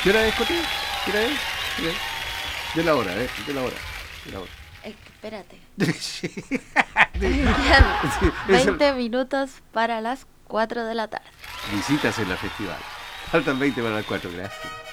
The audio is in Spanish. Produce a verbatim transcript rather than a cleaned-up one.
¿Qué hora es, Cote? ¿Qué hora es? ¿Qué hora es? De la hora, ¿eh? De la hora. De la hora. Eh, espérate. Sí. Quedan Sí, veinte minutos para las cuatro de la tarde. Visitas en la festival. Faltan veinte para las cuatro, gracias.